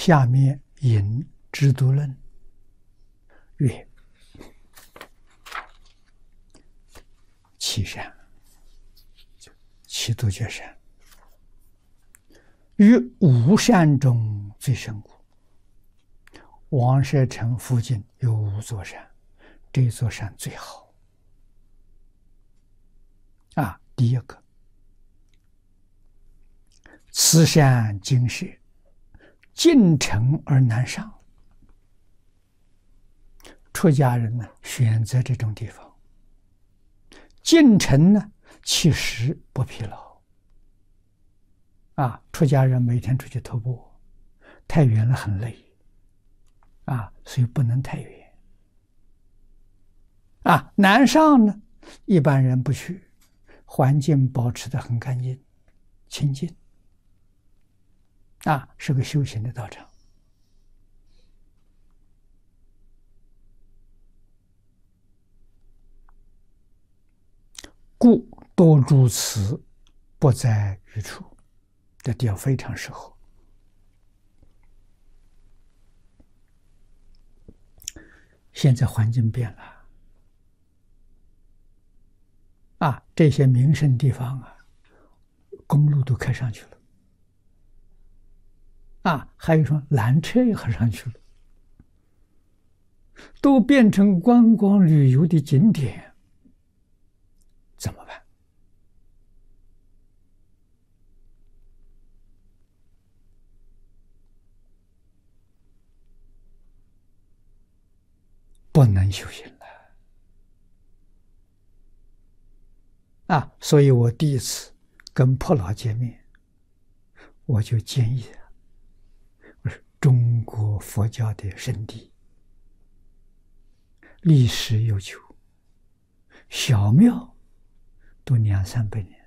下面引《知度论》曰：其善，其度觉善，于五善中最胜故。王舍城附近有5座山，这座山最好。第一个，此山精舍，近城而难上。出家人呢，选择这种地方。近城呢，其实不疲劳。出家人每天出去徒步，太远了很累。所以不能太远。南上呢，一般人不去，环境保持得很干净、清净。是个修行的道场。故多住此，不在余处。这地方非常适合。现在环境变了，这些名胜地方公路都开上去了，还有说缆车也开上去了，都变成观光旅游的景点，怎么办？不能修行了。所以我第一次跟破老见面，我就建议我说中国佛教的圣地，历史悠久，小庙都200-300年。